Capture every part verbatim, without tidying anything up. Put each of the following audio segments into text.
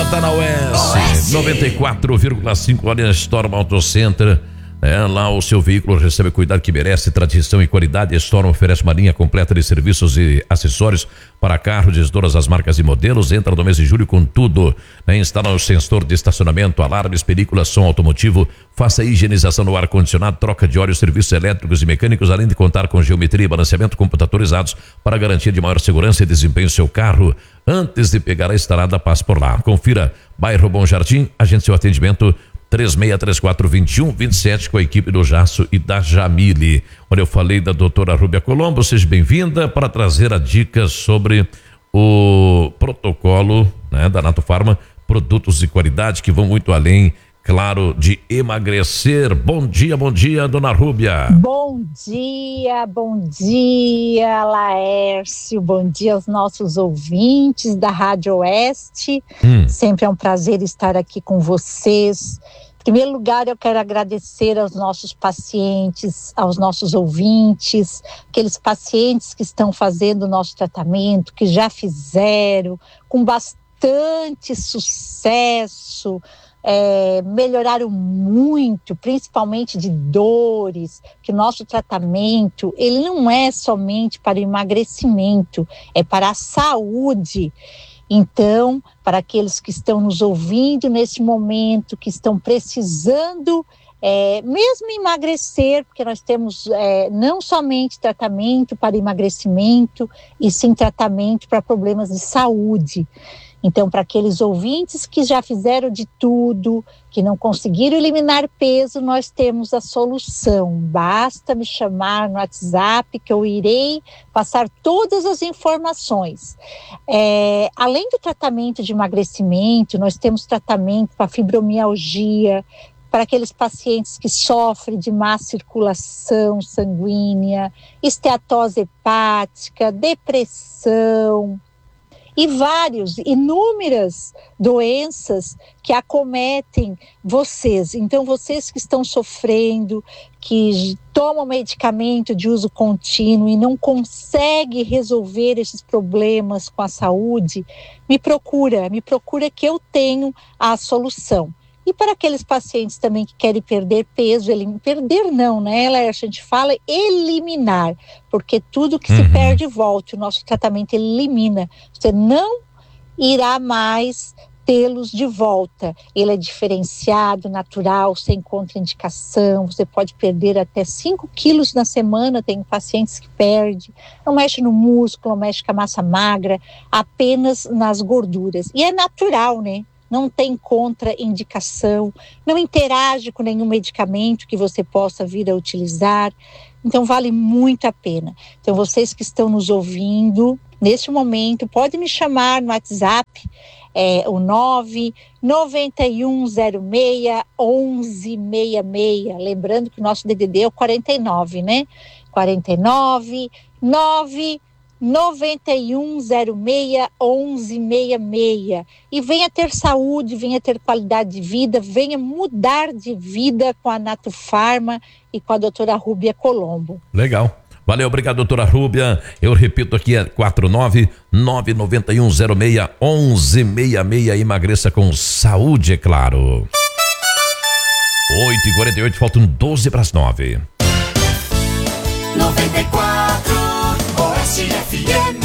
tá na Oeste, noventa e quatro vírgula cinco, olha, Storm Auto Center. É, lá o seu veículo recebe o cuidado que merece, tradição e qualidade. A Storm oferece uma linha completa de serviços e acessórios para carro de todas as marcas e modelos. Entra no mês de julho com tudo, né? Instala o sensor de estacionamento, alarmes, películas, som automotivo, faça a higienização no ar-condicionado, troca de óleo, serviços elétricos e mecânicos, além de contar com geometria e balanceamento computadorizados para garantia de maior segurança e desempenho do seu carro. Antes de pegar a estrada, passe por lá. Confira bairro Bom Jardim, agende seu atendimento três seis três quatro, dois um dois sete com a equipe do Jasso e da Jamile. Olha, eu falei da doutora Rúbia Colombo, seja bem-vinda para trazer a dica sobre o protocolo, né, da Natufarma, produtos de qualidade que vão muito além, claro, de emagrecer. Bom dia, bom dia, dona Rúbia. Bom dia, bom dia, Laércio, bom dia aos nossos ouvintes da Rádio Oeste. Hum. Sempre é um prazer estar aqui com vocês. Em primeiro lugar, eu quero agradecer aos nossos pacientes, aos nossos ouvintes, aqueles pacientes que estão fazendo o nosso tratamento, que já fizeram, com bastante sucesso, é, melhoraram muito, principalmente de dores, que o nosso tratamento, ele não é somente para o emagrecimento, é para a saúde. Então, para aqueles que estão nos ouvindo nesse momento, que estão precisando é, mesmo emagrecer, porque nós temos é, não somente tratamento para emagrecimento, e sim tratamento para problemas de saúde. Então, para aqueles ouvintes que já fizeram de tudo, que não conseguiram eliminar peso, nós temos a solução. Basta me chamar no WhatsApp que eu irei passar todas as informações. É, além do tratamento de emagrecimento, nós temos tratamento para fibromialgia, para aqueles pacientes que sofrem de má circulação sanguínea, esteatose hepática, depressão, e vários, inúmeras doenças que acometem vocês. Então, vocês que estão sofrendo, que tomam medicamento de uso contínuo e não conseguem resolver esses problemas com a saúde, me procura, me procura que eu tenho a solução. E para aqueles pacientes também que querem perder peso, elim... perder não, né? A gente fala eliminar, porque tudo que uhum. se perde volta, o nosso tratamento elimina. Você não irá mais tê-los de volta. Ele é diferenciado, natural, sem contraindicação, você pode perder até cinco quilos na semana, tem pacientes que perdem, não mexe no músculo, não mexe com a massa magra, apenas nas gorduras. E é natural, né? Não tem contraindicação, não interage com nenhum medicamento que você possa vir a utilizar, então vale muito a pena. Então vocês que estão nos ouvindo, neste momento, pode me chamar no WhatsApp, é, o nove nove um zero seis um um seis seis, lembrando que o nosso D D D é o quarenta e nove, né? quarenta e nove, nove nove um zero seis um um seis seis, e venha ter saúde, venha ter qualidade de vida, venha mudar de vida com a Natufarma e com a doutora Rúbia Colombo. Legal. Valeu, obrigado, doutora Rúbia. Eu repito aqui, é quatro nove nove nove um zero seis um um seis seis, emagreça com saúde, é claro. oito e quarenta e oito, faltam doze para as nove. noventa e quatro Oeste F M.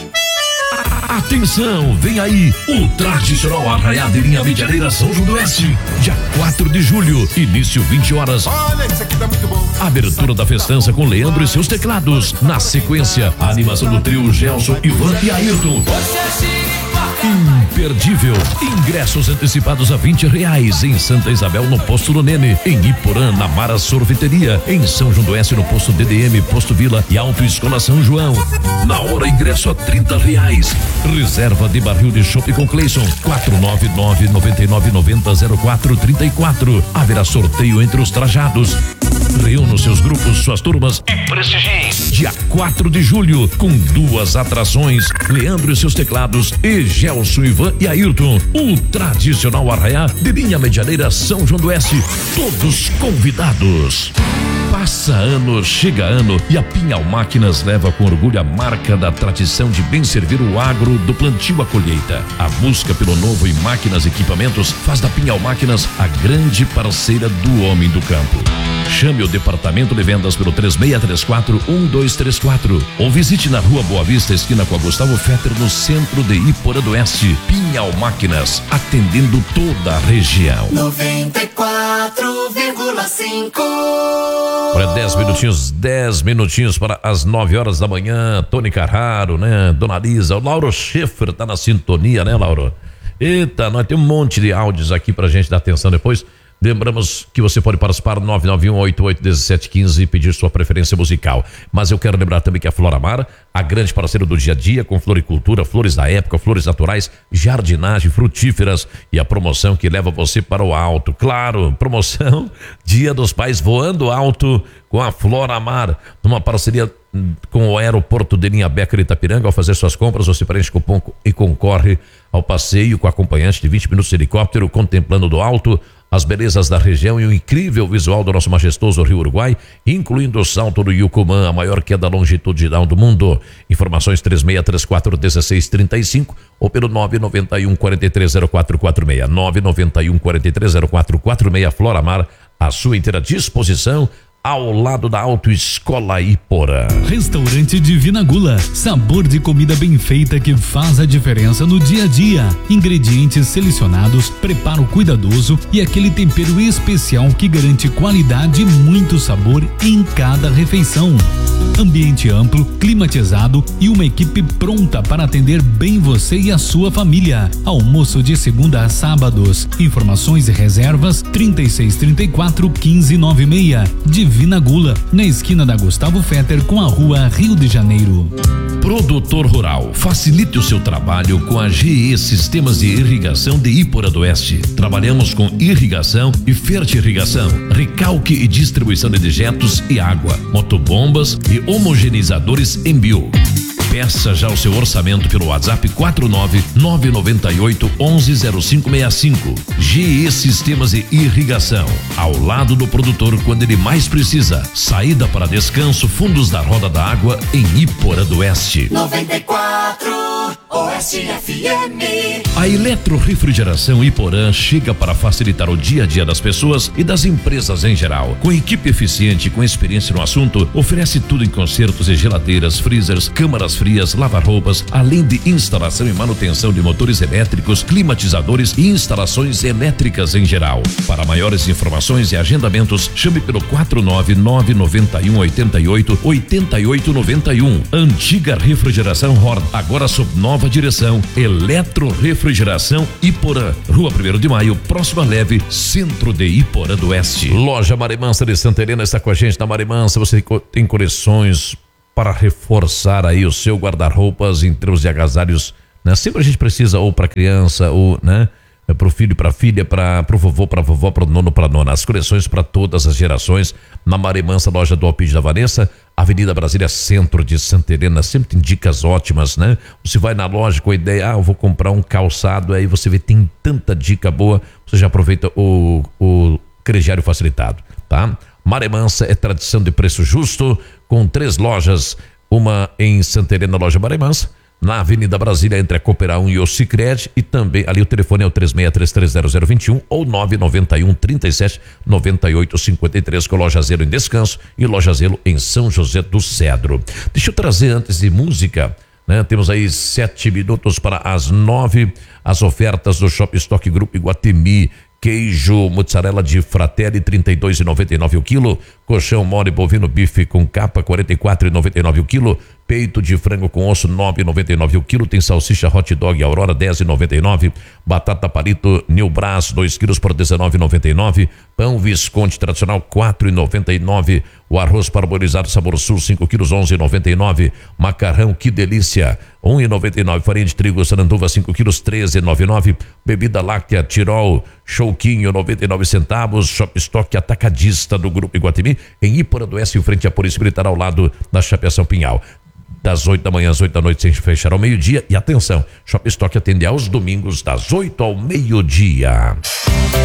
Atenção, vem aí o tradicional Arraiá de Linha Medianeira São João do Oeste, dia quatro de julho, início vinte horas. Olha, isso aqui tá muito bom. Abertura da festança com Leandro e seus teclados. Na sequência, a animação do trio Gelson, Ivan e Ayrton. Imperdível. Ingressos antecipados a vinte reais em Santa Isabel, no Posto do Nene, em Iporã, na Mara Sorveteria, em São João do Oeste, no Posto D D M, Posto Vila e Autoescola São João. Na hora, ingresso a trinta reais. Reserva de barril de chopp com Cleison, quatro nove nove nove nove nove zero zero quatro três quatro. Haverá sorteio entre os trajados. Reúna os seus grupos, suas turmas e prestigie. Dia quatro de julho, com duas atrações, Leandro e seus teclados e Gelson, Ivan e Ayrton. O tradicional Arraiá de Linha Medianeira São João do Oeste. Todos convidados. Passa ano, chega ano e a Pinhal Máquinas leva com orgulho a marca da tradição de bem servir o agro do plantio à colheita. A busca pelo novo em máquinas e equipamentos faz da Pinhal Máquinas a grande parceira do homem do campo. Chame o departamento de vendas pelo três seis três quatro, um dois três quatro ou visite na Rua Boa Vista, esquina com a Gustavo Fetter, no centro de Iporã do Oeste. Pinhal Máquinas, atendendo toda a região. noventa e quatro vírgula cinco. Olha, dez minutinhos, dez minutinhos para as nove horas da manhã. Tony Carraro, né? Dona Lisa, o Lauro Schaefer tá na sintonia, né, Lauro? Eita, nós temos um monte de áudios aqui pra gente dar atenção depois. Lembramos que você pode participar do nove nove um, oito oito um sete um cinco e pedir sua preferência musical. Mas eu quero lembrar também que a Floramar, a grande parceira do dia a dia, com floricultura, flores da época, flores naturais, jardinagem, frutíferas e a promoção que leva você para o alto. Claro, promoção Dia dos Pais voando alto com a Floramar, numa parceria com o Aeroporto de Linha Becker Itapiranga. Ao fazer suas compras, você preenche cupom e concorre ao passeio com acompanhante de vinte minutos de helicóptero, contemplando do alto as belezas da região e o incrível visual do nosso majestoso Rio Uruguai, incluindo o Salto do Yucumã, a maior queda longitudinal do mundo. Informações três seis três quatro, um seis três cinco ou pelo nove nove um, quatro três zero quatro quatro seis. nove nove um, quatro três zero quatro quatro seis. Floramar, à sua inteira disposição, ao lado da Autoescola Iporã. Restaurante Divina Gula, sabor de comida bem feita que faz a diferença no dia a dia. Ingredientes selecionados, preparo cuidadoso e aquele tempero especial que garante qualidade e muito sabor em cada refeição. Ambiente amplo, climatizado e uma equipe pronta para atender bem você e a sua família. Almoço de segunda a sábados. Informações e reservas trinta e seis, trinta e quatro, quinze, noventa e seis. Divina Gula, na esquina da Gustavo Fetter com a rua Rio de Janeiro. Produtor Rural, facilite o seu trabalho com a G E Sistemas de Irrigação de Iporã do Oeste. Trabalhamos com irrigação e fertirrigação, recalque e distribuição de dejetos e água, motobombas e homogeneizadores em bio. Peça já o seu orçamento pelo WhatsApp quatro nove nove nove oito, um um zero cinco seis cinco. G E Sistemas de Irrigação, ao lado do produtor quando ele mais precisa. Saída para descanso, fundos da Roda da Água em Iporã do Oeste. noventa e quatro Oeste F M. A Eletrorefrigeração Iporã chega para facilitar o dia a dia das pessoas e das empresas em geral. Com equipe eficiente e com experiência no assunto, oferece tudo em consertos e geladeiras, freezers, câmaras frias, lava-roupas, além de instalação e manutenção de motores elétricos, climatizadores e instalações elétricas em geral. Para maiores informações e agendamentos, chame pelo quatro nove nove nove um oito oito, oito oito nove um. Antiga Refrigeração Horn, agora sob nova direção. Eletrorefrigeração Iporã, Rua primeiro de Maio, próxima Leve, centro de Iporã do Oeste. Loja Marimansa de Santa Helena está com a gente na Marimansa. Você tem coleções para reforçar aí o seu guarda-roupas em termos de agasalhos, né? Sempre a gente precisa, ou para criança, ou, né? Para o filho, para a filha, para o vovô, para a vovó, para o nono, para a nona. As coleções para todas as gerações na Marimansa, loja do Alpide da Vanessa, Avenida Brasília, centro de Santa Helena. Sempre tem dicas ótimas, né? Você vai na loja com a ideia, ah, eu vou comprar um calçado, aí você vê, tem tanta dica boa, você já aproveita o, o crediário facilitado, tá? Marimansa é tradição de preço justo, com três lojas, uma em Santa Helena, loja Marimansa, na Avenida Brasília, entre a Cooperão e o Sicredi, e também ali o telefone é o três seis três três zero zero dois um ou nove nove um, trinta e sete, noventa e oito, cinquenta e três, com Loja Zelo em Descanso e Loja Zelo em São José do Cedro. Deixa eu trazer antes de música, né? Temos aí sete minutos para as nove, as ofertas do Shop Stock Group Iguatemi. Queijo mozzarella de Fratelli, trinta e dois reais e noventa e nove centavos o quilo. Colchão mole bovino bife com capa, quarenta e quatro reais e noventa e nove centavos o quilo. Peito de frango com osso, nove reais e noventa e nove centavos o quilo. Tem salsicha hot dog Aurora, dez reais e noventa e nove centavos. Batata palito New Brás, dois quilos por dezenove reais e noventa e nove centavos. Pão Visconde tradicional, quatro reais e noventa e nove centavos. O arroz parbolizado Sabor Sul, cinco quilos, onze reais e noventa e nove centavos. Macarrão, que delícia, um real e noventa e nove centavos. Farinha de trigo Saranduva, cinco quilos, treze reais e noventa e nove centavos. Bebida láctea Tirol, Chouquinho, noventa e nove centavos. Shop Stock atacadista do Grupo Iguatemi, em Iporã do Oeste, em frente à Polícia Militar, ao lado da Chapeação Pinhal. Das oito da manhã às oito da noite, sem fechar ao meio-dia. E atenção, Shop Stock atende aos domingos, das oito ao meio-dia.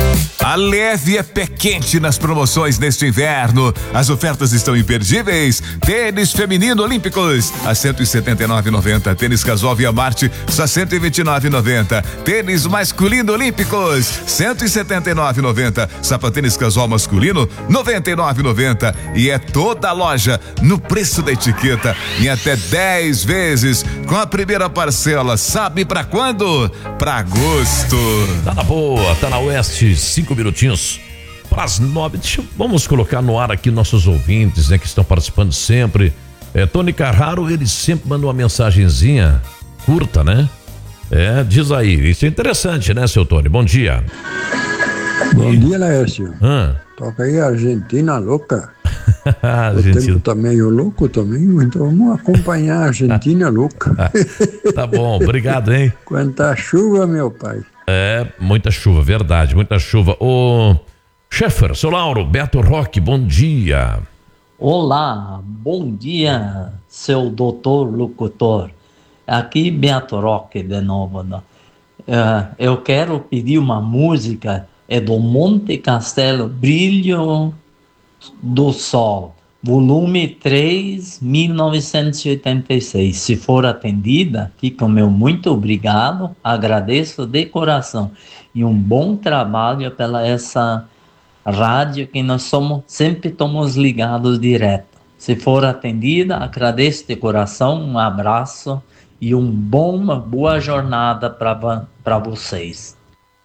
A leve é pé quente nas promoções neste inverno. As ofertas estão imperdíveis. Tênis feminino olímpicos a cento e setenta e nove reais e noventa centavos. Tênis casual Via Marte só cento e vinte e nove reais e noventa centavos. Tênis masculino olímpicos cento e setenta e nove reais e noventa centavos. Sapatênis casual masculino noventa e nove reais e noventa centavos. E é toda a loja no preço da etiqueta em até dez vezes com a primeira parcela. Sabe pra quando? Pra agosto. Tá na boa, tá na Oeste, cinco minutinhos para as nove. Deixa, vamos colocar no ar aqui nossos ouvintes, né, que estão participando sempre. É, Tony Carraro, ele sempre manda uma mensagenzinha curta, né? É, diz aí, isso é interessante, né, seu Tony? Bom dia. Bom e... dia, Laércio. Ah. Toca aí Argentina Louca. O Argentina. tempo tá meio louco também, então vamos acompanhar a Argentina Louca. Tá bom, obrigado, hein? Quanta chuva, meu pai. É, muita chuva, verdade, muita chuva. Ô, Schaeffer, seu Lauro, Beto Roque, bom dia. Olá, bom dia, seu doutor locutor. Aqui Beto Roque de novo. Né? Uh, eu quero pedir uma música, é do Monte Castelo, Brilho do Sol, volume três, mil novecentos e oitenta e seis. Se for atendida, fica o meu muito obrigado, agradeço de coração. E um bom trabalho pela essa rádio que nós somos, sempre estamos ligados direto. Se for atendida, agradeço de coração, um abraço e um bom, uma boa jornada para vocês.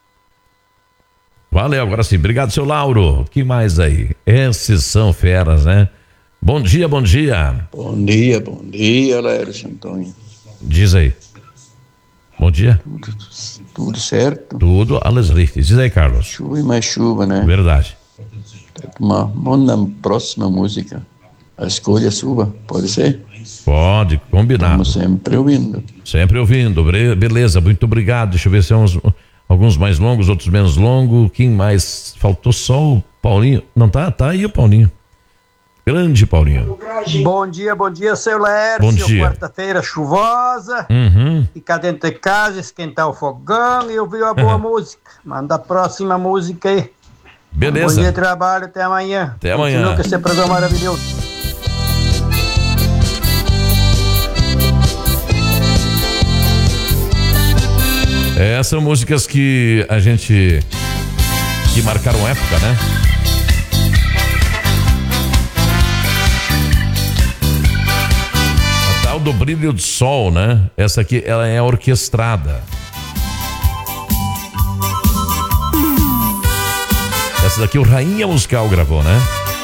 Valeu, agora sim, obrigado, seu Lauro. O que mais aí? Esses são feras, né? Bom dia, bom dia. Bom dia, bom dia, Laércio Antônio. Diz aí. Bom dia. Tudo, tudo certo? Tudo, alles richtig. Diz aí, Carlos. Chuva e mais chuva, né? Verdade. Uma, vamos na próxima música. A escolha é sua, pode ser? Pode, combinado. Estamos sempre ouvindo. Sempre ouvindo, beleza, muito obrigado. Deixa eu ver se é uns... Alguns mais longos, outros menos longos. Quem mais? Faltou só o Paulinho. Não, tá, tá aí o Paulinho. Grande Paulinho. Bom dia, bom dia, seu Laércio. Bom dia. Quarta-feira chuvosa. Uhum. Ficar dentro de casa, esquentar o fogão e ouvir uma boa uhum. música. Manda a próxima música aí. Beleza. Bom dia de trabalho, até amanhã. Até amanhã. Continua com esse programa maravilhoso. É, são músicas que a gente que marcaram época, né? A tal do Brilho do Sol, né? Essa aqui, ela é orquestrada. Essa daqui o Rainha Musical gravou, né?